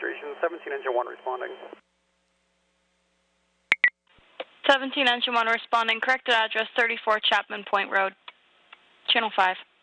demonstration. 17 engine 1 responding. 17 engine 1 responding. Corrected address 34 Chapman Point Road. Channel 5.